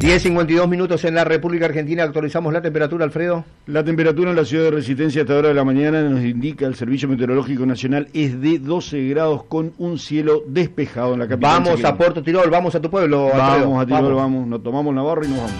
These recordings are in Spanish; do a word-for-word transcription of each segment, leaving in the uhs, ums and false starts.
diez cincuenta y dos minutos en la República Argentina. Actualizamos la temperatura, Alfredo. La temperatura en la ciudad de Resistencia a esta hora de la mañana nos indica el Servicio Meteorológico Nacional es de doce grados con un cielo despejado en la capital. Vamos chiqueña. A Puerto Tirol, vamos a tu pueblo, Alfredo. Vamos a Tirol, vamos. vamos. Nos tomamos Navarro y nos vamos.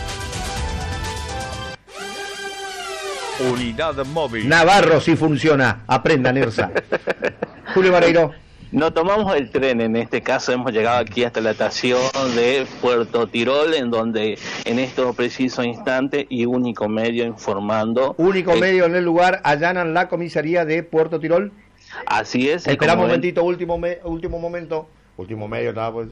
Unidad móvil. Navarro sí funciona. Aprendan, Ersa. Julio Vareiro. No tomamos el tren, en este caso hemos llegado aquí hasta la estación de Puerto Tirol, en donde en este preciso instante y único medio informando. Único eh, medio en el lugar, allanan la comisaría de Puerto Tirol. Así es. Esperamos un ven... momentito, último, me, último momento. Último medio, estaba pues.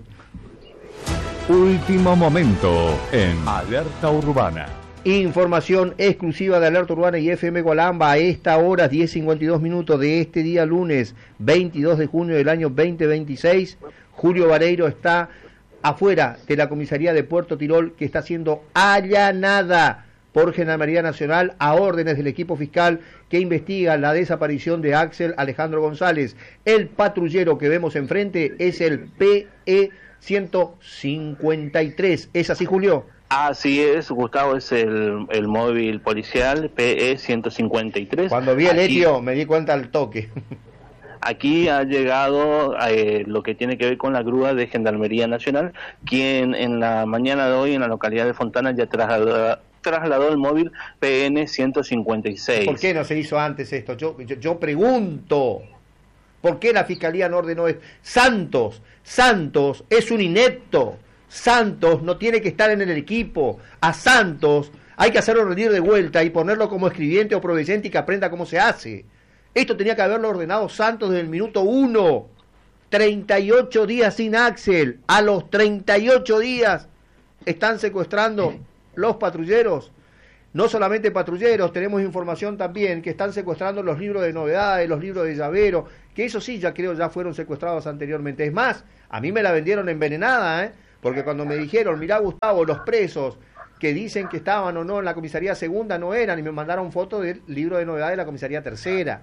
Último momento en Alerta Urbana. Información exclusiva de Alerta Urbana y F M Gualamba a esta hora, diez cincuenta y dos minutos de este día lunes veintidós de junio del año veinte veintiséis. Julio Vareiro está afuera de la comisaría de Puerto Tirol, que está siendo allanada por Gendarmería Nacional a órdenes del equipo fiscal que investiga la desaparición de Axel Alejandro González. El patrullero que vemos enfrente es el P E ciento cincuenta y tres. ¿Es así, Julio? Así es, Gustavo, es el, el móvil policial P E ciento cincuenta y tres. Cuando vi el Aquí- etio me di cuenta al toque. Aquí ha llegado eh, lo que tiene que ver con la grúa de Gendarmería Nacional, quien en la mañana de hoy en la localidad de Fontana ya trasladó, trasladó el móvil P N ciento cincuenta y seis. ¿Por qué no se hizo antes esto? Yo, yo, yo pregunto, ¿por qué la Fiscalía no ordenó esto? Santos, Santos es un inepto. Santos no tiene que estar en el equipo. A Santos hay que hacerlo rendir de vuelta y ponerlo como escribiente o proveyente y que aprenda cómo se hace. Esto tenía que haberlo ordenado Santos desde el minuto uno. treinta y ocho días sin Axel. A los treinta y ocho días están secuestrando los patrulleros. No solamente patrulleros, tenemos información también que están secuestrando los libros de novedades, los libros de llavero, que eso sí ya creo ya fueron secuestrados anteriormente. Es más, a mí me la vendieron envenenada, ¿eh? Porque cuando me dijeron, mirá Gustavo, los presos que dicen que estaban o no en la comisaría segunda no eran, y me mandaron fotos del libro de novedades de la comisaría tercera.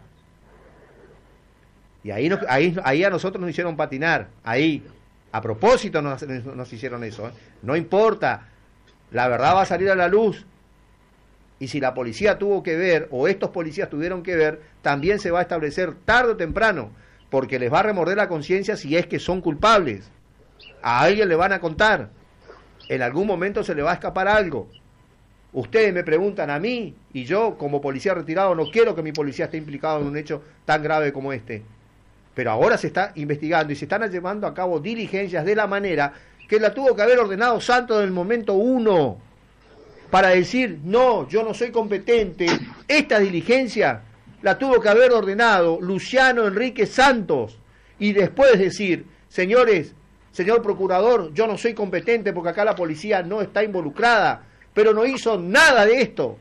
Y ahí, nos, ahí, ahí a nosotros nos hicieron patinar, ahí, a propósito nos, nos hicieron eso, ¿eh? No importa, la verdad va a salir a la luz, y si la policía tuvo que ver, o estos policías tuvieron que ver, también se va a establecer tarde o temprano, porque les va a remorder la conciencia si es que son culpables. A alguien le van a contar, en algún momento se le va a escapar algo. Ustedes me preguntan a mí, y yo como policía retirado no quiero que mi policía esté implicado en un hecho tan grave como este. Pero ahora se está investigando y se están llevando a cabo diligencias de la manera que la tuvo que haber ordenado Santos en el momento uno, para decir, no, yo no soy competente. Esta diligencia la tuvo que haber ordenado Luciano Enrique Santos, y después decir, señores, señor procurador, yo no soy competente porque acá la policía no está involucrada, pero no hizo nada de esto.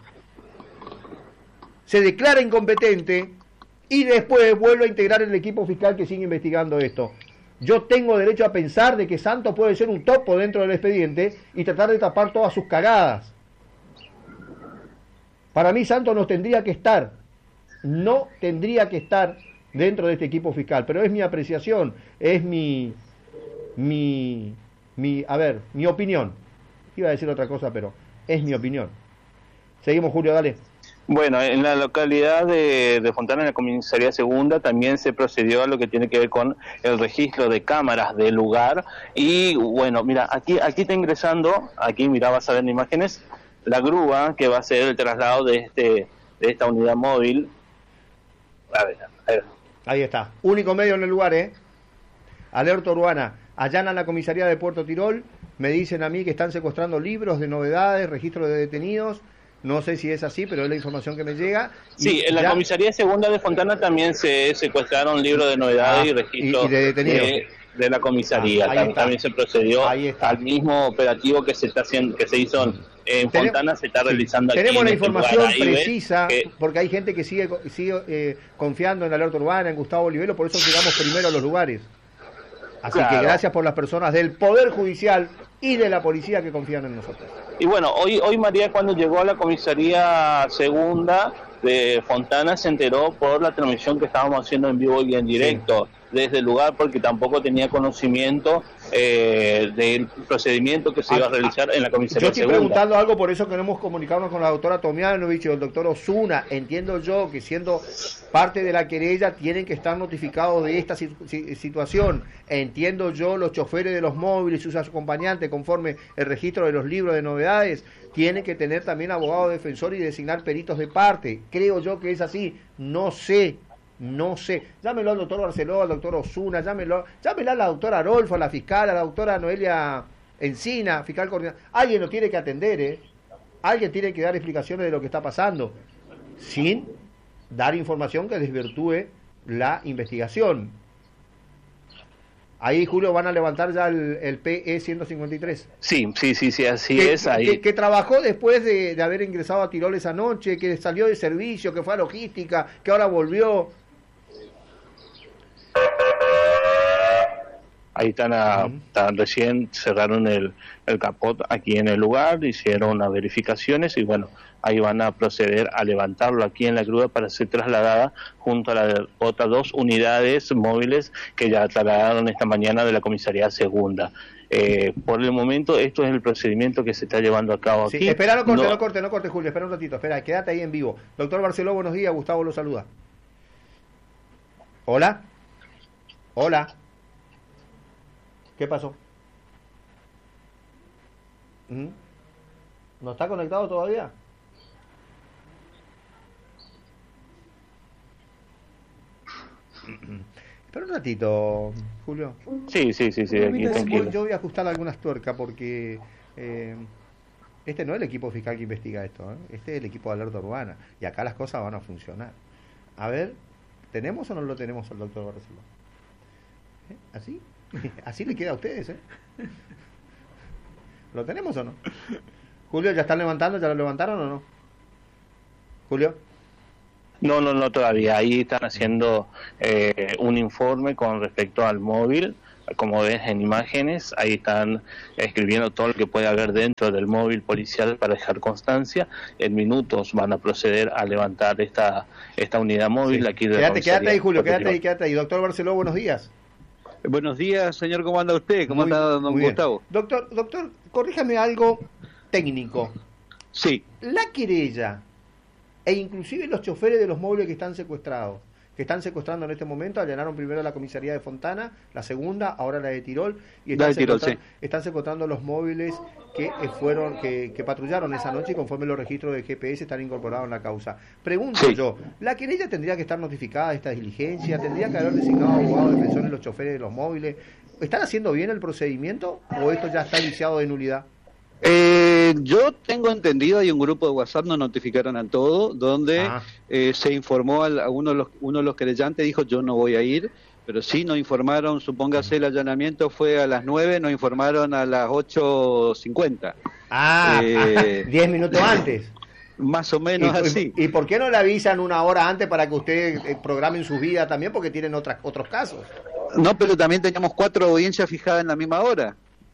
Se declara incompetente y después vuelve a integrar el equipo fiscal que sigue investigando esto. Yo tengo derecho a pensar de que Santos puede ser un topo dentro del expediente y tratar de tapar todas sus cagadas. Para mí Santos no tendría que estar, no tendría que estar dentro de este equipo fiscal, pero es mi apreciación, es mi... Mi, mi, a ver, mi opinión. Iba a decir otra cosa, pero es mi opinión. Seguimos, Julio, dale. Bueno, en la localidad de, de Fontana, en la comisaría segunda, también se procedió a lo que tiene que ver con el registro de cámaras del lugar. Y bueno, mira, aquí aquí está ingresando, aquí mira, vas a ver en imágenes, la grúa que va a hacer el traslado de este de esta unidad móvil. A ver, a ver. Ahí está. Único medio en el lugar, ¿eh? Alerta Urbana. Allanan la comisaría de Puerto Tirol. Me dicen a mí que están secuestrando libros de novedades, registros de detenidos. No sé si es así, pero es la información que me llega. Sí, y en la ya... comisaría segunda de Fontana también se secuestraron libros de novedades ah, y registros y, y de, detenidos. de, de la comisaría. Ah, también, también se procedió al mismo operativo que se está haciendo, que se hizo en, en Tenem... Fontana, se está realizando sí. aquí. Tenemos la en este información lugar. Ahí precisa, que... porque hay gente que sigue, sigue eh, confiando en la Alerta Urbana, en Gustavo Olivero, por eso llegamos primero a los lugares. Así claro. que gracias por las personas del Poder Judicial y de la policía que confían en nosotros. Y bueno, hoy hoy María, cuando llegó a la comisaría segunda de Fontana, se enteró por la transmisión que estábamos haciendo en vivo y en directo sí. desde el lugar, porque tampoco tenía conocimiento eh, del procedimiento que se iba a realizar en la comisaría Yo estoy segunda. preguntando algo, por eso queremos comunicarnos con la doctora Tomianovich y el doctor Osuna. Entiendo yo que siendo parte de la querella tienen que estar notificados de esta situación. Entiendo yo los choferes de los móviles y sus acompañantes, conforme el registro de los libros de novedades, tienen que tener también abogado defensor y designar peritos de parte. Creo yo que es así. No sé. No sé, llámelo al doctor Barceló, al doctor Osuna, llámelo, llámela a la doctora Arolfo, a la fiscal, a la doctora Noelia Encina, fiscal coordinador. Alguien lo tiene que atender, ¿eh? Alguien tiene que dar explicaciones de lo que está pasando, sin dar información que desvirtúe la investigación. Ahí, Julio, van a levantar ya el, el P E ciento cincuenta y tres. Sí, sí, sí, sí, así que, es. Ahí. Que, que trabajó después de, de haber ingresado a Tirol esa noche, que salió de servicio, que fue a logística, que ahora volvió. Ahí están, a, uh-huh. están recién cerraron el, el capot aquí en el lugar, hicieron unas verificaciones y bueno, ahí van a proceder a levantarlo aquí en la grúa para ser trasladada junto a las otras dos unidades móviles que ya trasladaron esta mañana de la comisaría segunda. Eh, por el momento esto es el procedimiento que se está llevando a cabo aquí. Sí, espera, no corte, no... no corte, no corte, Julio, espera un ratito, espera, quédate ahí en vivo. Doctor Barceló, buenos días, Gustavo lo saluda. Hola. Hola. ¿Qué pasó? ¿Mm? ¿No está conectado todavía? Espera un ratito, Julio. Sí, sí, sí, sí. Aquí yo, yo voy a ajustar algunas tuercas porque eh, este no es el equipo fiscal que investiga esto, ¿eh? Este es el equipo de alerta urbana y acá las cosas van a funcionar. A ver, ¿tenemos o no lo tenemos al doctor Barceló? ¿Eh? ¿Así? Así le queda a ustedes, ¿eh? ¿Lo tenemos o no? Julio, ¿ya están levantando? ¿Ya lo levantaron o no? Julio. No, no, no todavía. Ahí están haciendo eh, un informe con respecto al móvil. Como ves en imágenes, ahí están escribiendo todo lo que puede haber dentro del móvil policial para dejar constancia. En minutos van a proceder a levantar esta esta unidad móvil. Sí. Aquí de quédate, quédate ahí, Julio, quédate ahí, quédate ahí. Doctor Barceló, buenos días. Buenos días, señor. ¿Cómo anda usted? ¿Cómo muy, anda don Gustavo? Bien. Doctor, doctor, corríjame algo técnico. Sí. La querella e inclusive los choferes de los móviles que están secuestrados, que están secuestrando en este momento, allanaron primero la comisaría de Fontana, la segunda, ahora la de Tirol, y están, de Tirol, secuestrando, sí. están secuestrando los móviles que eh, fueron, que, que patrullaron esa noche y conforme los registros de G P S están incorporados en la causa. Pregunto sí. yo, ¿la querella tendría que estar notificada de esta diligencia? ¿Tendría que haber designado abogados defensores los choferes de los móviles? ¿Están haciendo bien el procedimiento o esto ya está viciado de nulidad? Eh, yo tengo entendido, hay un grupo de WhatsApp, nos notificaron a todo, donde ah. eh, se informó a, a uno, de los, uno de los querellantes, dijo yo no voy a ir, pero sí nos informaron, supóngase el allanamiento fue a las nueve, nos informaron a las ocho cincuenta. Ah, eh, diez minutos antes. Más o menos ¿Y, así. ¿Y por qué no le avisan una hora antes para que ustedes eh, programen su vida también? Porque tienen otras, otros casos. No, pero también teníamos cuatro audiencias fijadas en la misma hora.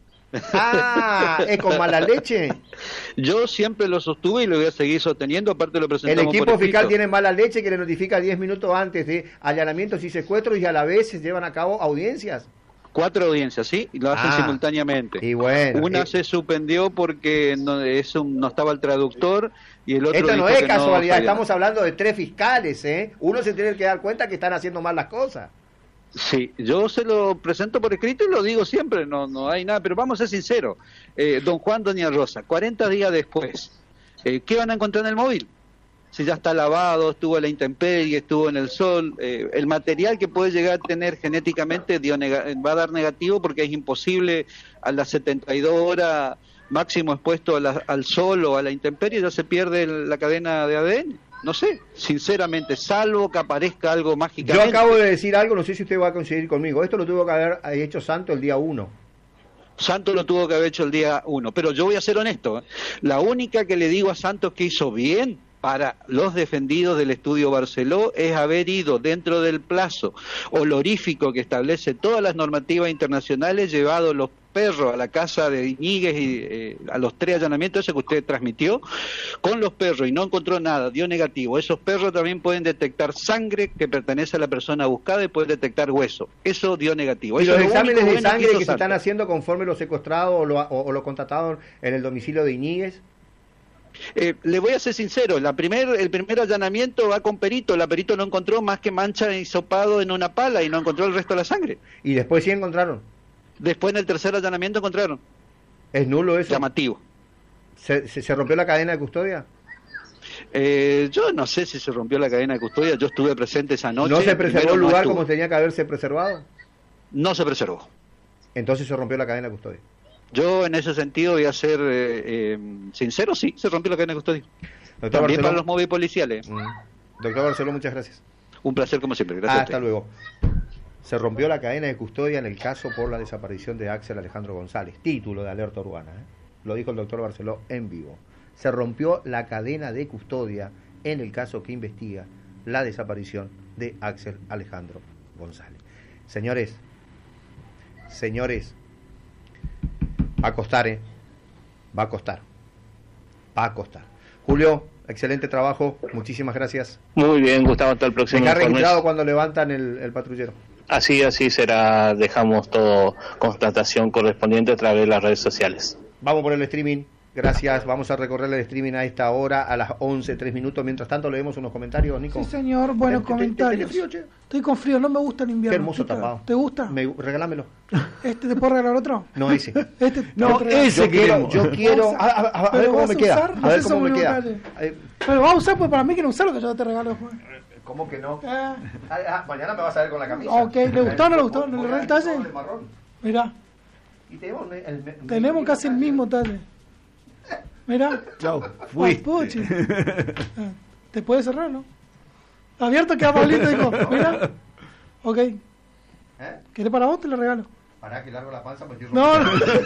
Ah, ¿es con mala leche? Yo siempre lo sostuve y lo voy a seguir sosteniendo, aparte lo presentamos. El equipo fiscal tiene mala leche que le notifica diez minutos antes de allanamientos y secuestros y a la vez se llevan a cabo audiencias. Cuatro audiencias, sí, y lo hacen ah, simultáneamente. Y bueno, una y... se suspendió porque no, eso, no estaba el traductor y el otro. Esto no dijo es casualidad, no estamos hablando de tres fiscales, ¿eh? Uno se tiene que dar cuenta que están haciendo mal las cosas. Sí, yo se lo presento por escrito y lo digo siempre, no no hay nada, pero vamos a ser sinceros. Eh, don Juan, doña Rosa, cuarenta días después, eh, ¿qué van a encontrar en el móvil? Si ya está lavado, estuvo a la intemperie, estuvo en el sol, eh, el material que puede llegar a tener genéticamente dio va a dar negativo porque es imposible a las setenta y dos horas máximo expuesto a la, al sol o a la intemperie, ya se pierde el, la cadena de A D N. No sé, sinceramente, salvo que aparezca algo mágicamente. Yo acabo de decir algo, no sé si usted va a coincidir conmigo. Esto lo tuvo que haber hecho Santo el día uno. Santos lo tuvo que haber hecho el día uno, pero yo voy a ser honesto. ¿eh? La única que le digo a Santos que hizo bien para los defendidos del estudio Barceló es haber ido dentro del plazo honorífico que establece todas las normativas internacionales, llevado los perros a la casa de Iñiguez y eh, a los tres allanamientos ese que usted transmitió, con los perros y no encontró nada, dio negativo. Esos perros también pueden detectar sangre que pertenece a la persona buscada y pueden detectar hueso. Eso dio negativo. ¿Y Eso los es lo exámenes único de bueno sangre hizo que se están Salta. haciendo conforme los secuestrados o lo, o, o lo contratados en el domicilio de Iñiguez? Eh, le voy a ser sincero, la primer, el primer allanamiento va con perito, la perito no encontró más que mancha de hisopado en una pala y no encontró el resto de la sangre. Y después sí encontraron. Después en el tercer allanamiento encontraron. ¿Es nulo eso? Llamativo. ¿Se, se, se rompió la cadena de custodia? Eh, yo no sé si se rompió la cadena de custodia, yo estuve presente esa noche. ¿No se preservó Primero el no lugar estuvo. como tenía que haberse preservado? No se preservó. Entonces se rompió la cadena de custodia. Yo en ese sentido voy a ser eh, eh, sincero, sí, se rompió la cadena de custodia. Doctor También Barceló. para los móviles policiales. Mm. Doctor Barceló, muchas gracias. Un placer como siempre, gracias Ah, a hasta usted. luego. Se rompió la cadena de custodia en el caso por la desaparición de Axel Alejandro González. Título de Alerta Urbana. ¿eh? Lo dijo el doctor Barceló en vivo. Se rompió la cadena de custodia en el caso que investiga la desaparición de Axel Alejandro González. Señores, señores, va a costar, ¿eh? Va a costar. Va a costar. Julio, excelente trabajo. Muchísimas gracias. Muy bien, Gustavo, hasta el próximo Dejar informe. registrado cuando levantan el, el patrullero. Así, así será, dejamos todo constatación correspondiente a través de las redes sociales. Vamos por el streaming. Gracias. Vamos a recorrer el streaming a esta hora, a las once, tres minutos. Mientras tanto, leemos unos comentarios, Nico. Sí, señor, buenos ¿Te- te- te- comentarios. te- te- frío, che? Estoy con frío, no me gusta el invierno. Qué hermoso ¿Te- tapado. ¿Te gusta? Me, regálamelo. ¿Este te puedo regalar otro? No, ese. Este, No, te regalo. ese Yo quiero, queremos. yo quiero. Vas A, a- a- a pero ver cómo vas me a queda. usar, A no ver sé cómo me sobre queda. locales. Eh, Pero vas a usar, pues para mí que no usarlo, que yo te regalo después. ¿Cómo que no? Ah, Ah, ah, mañana me vas a ver con la camisa. Ok, ¿le gustó o no le gustó? ¿Le Voy a- agarró el talle? doble marrón. mirá, Y tenemos el- el- el- tenemos casi el mismo talle. Mirá. Chao, fuiste. Papuchi. Ah, ¿te puede cerrar, no? Abierto queda Pablito, dijo. Mira. Ok. ¿Eh? ¿Querés para vos? Te lo regalo. Pará que largo la panza porque yo No, no. no, pero,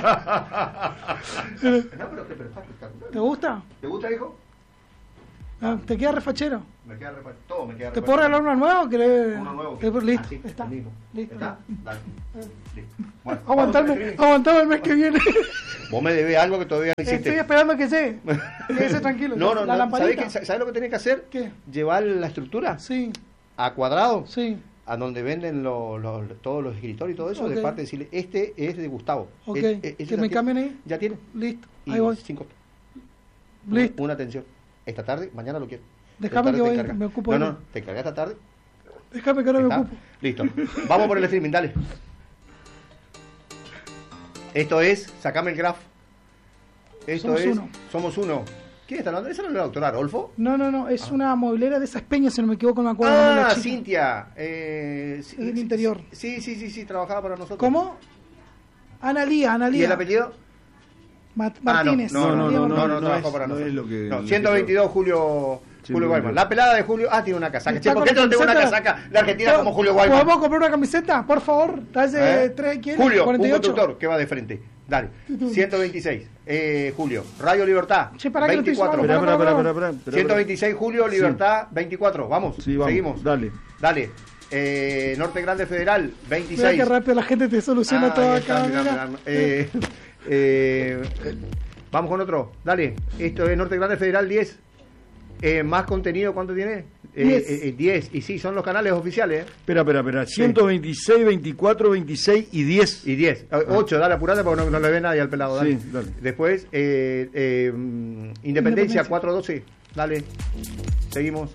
que- pero está espectacular. ¿Te gusta? ¿Te gusta, hijo? Ah, ¿te queda refachero? Me queda repa- todo me queda ¿Te repa- puedo regalar uno nuevo o querés? Uno nuevo. Eh, pues, listo, Así, está. el mismo. Listo. ¿Está? Dale. Listo. Bueno, Aguantame, vamos a aguantame el mes que viene. Vos me debés algo que todavía no Estoy hiciste. esperando que llegue. Quédese tranquilo. No, no, la no. ¿Sabés, lamparita. qué- ¿Sabés lo que tenés que hacer? ¿Qué? Llevar la estructura Sí, a cuadrado, sí. a donde venden lo- lo- todos los escritorios y todo eso, Ok. de parte de decirle, este es de Gustavo. Ok, Es- es- que ese me ya tiene- cambien ahí. Ya tiene. Listo, Y ahí voy. sin costo. Listo. Una atención. Esta tarde, mañana lo quiero. Esta Déjame tarde que te voy, encargas. me ocupo No, de no, él. te encargas esta tarde. Déjame que ahora me ¿Está? ocupo. Listo. Vamos por el streaming, dale. Esto es, sacame el graph. Esto Somos es, uno. somos uno. ¿Quién está hablando? ¿Esa no es la doctora Arolfo? No, no, no, es una mueblera de esas peñas, si no me equivoco, no me acuerdo. el nombre de Ah, la chica. Cintia. Eh, sí, Es del sí, interior. Sí, sí, sí, sí, trabajaba para nosotros. ¿Cómo? Analía, Analía. ¿Y el apellido? Ma- Ah, Martínez. no, no, no, Analía no, no, Martínez. no, no trabajó es- para no nosotros. es lo que- No, lo que ciento veintidós Julio, Sí, Julio muy Guayman. bien. La pelada de Julio, ah, tiene una casaca. Che, Está ¿por con qué la no tengo una camiseta? casaca de Argentina como Julio Guayman? ¿Podemos comprar una camiseta? Por favor. Talle ¿Eh? tres, ¿quién? Julio, cuarenta y un ocho. conductor que va de frente. Dale. ciento veintiséis. Eh, Julio. Radio Libertad. Che, pará que lo estoy veinticuatro. sumando, Espera, espera, espera, espera, espera, espera. ciento veintiséis Julio, Sí. Libertad, veinticuatro. Vamos. Sí, vamos. Seguimos. Dale. Dale. Eh, Norte Grande Federal, Mira veintiséis. qué rápido la gente te soluciona Ah, todo ahí está, acá. mirá, mira. mirá. Eh, eh, vamos con otro. Dale. Esto es Norte Grande Federal diez. Eh, más contenido, ¿cuánto tiene? Eh, diez. eh, eh, diez. Y sí, son los canales oficiales. ¿eh? Espera, espera, espera. ciento veintiséis, veinticuatro, veintiséis y diez. Y diez. ocho, dale apurate porque no, no le ve nadie al pelado. Dale. Sí, dale. Después, eh, eh, mm, Independencia, Independencia. cuatro doce. Dale. Seguimos.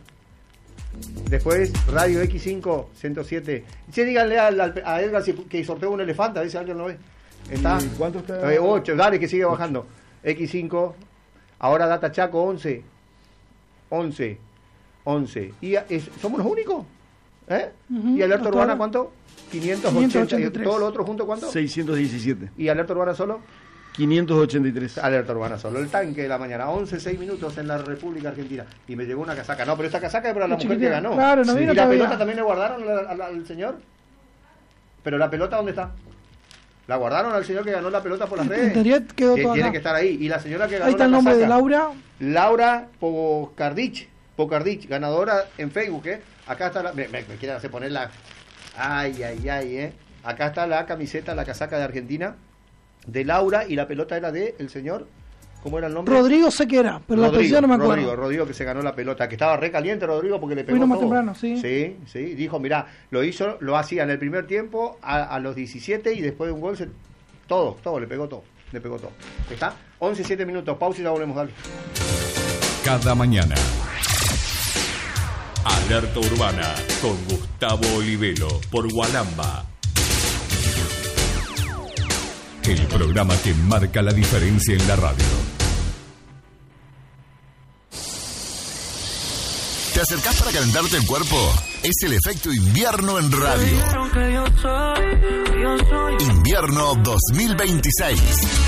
Después, Radio X cinco, ciento siete. Sí, díganle al, al- a Edgar si, que sorteó un elefante, a ver si alguien lo ve. Está. ¿Y cuánto está? Eh, ocho, dale que sigue bajando. X cinco. Ahora Data Chaco, once. once. once. ¿Y es- somos los únicos? ¿Eh? Ujú, ¿Y Alerta hasta Urbana ahora. cuánto? quinientos ochenta. quinientos ochenta y tres. ¿Y todo lo otro junto cuánto? seiscientos diecisiete. ¿Y Alerta Urbana solo? quinientos ochenta y tres. Alerta Urbana solo. El tanque de la mañana, once, seis minutos en la República Argentina. Y me llegó una casaca. No, pero esa casaca es para la Muy mujer que chiquitita. ganó. Claro, no Sí. vino ¿Y la todavía. pelota también le guardaron al, al- al señor? ¿Pero la pelota dónde está? ¿La guardaron al señor que ganó la pelota por las En redes? teoría quedó Que todo tiene acá. que estar ahí. Y la señora que ganó Ahí está el la nombre de casaca, Laura. Laura Pocardich. Pocardich, ganadora en Facebook, ¿eh? Acá está la... Me, me, me quieren hacer poner la... Ay, ay, ay, ¿eh? Acá está la camiseta, la casaca de Argentina. de Laura y la pelota era de el señor, ¿cómo era el nombre? Rodrigo sé que era, pero Rodrigo, la posición no me acuerdo. Rodrigo, Rodrigo que se ganó la pelota, que estaba re caliente Rodrigo porque le pegó Vino más todo. temprano, sí. Sí, sí, dijo, mirá, lo hizo, lo hacía en el primer tiempo a, a los diecisiete y después de un gol, se, todo, todo, le pegó todo, le pegó todo. ¿Está? once, siete minutos, pausa y ya volvemos, dale. Cada mañana. Alerta Urbana con Gustavo Olivelo por Gualamba. El programa que marca la diferencia en la radio. ¿Te acercás para calentarte el cuerpo? Es el efecto invierno en radio. Invierno dos mil veintiséis.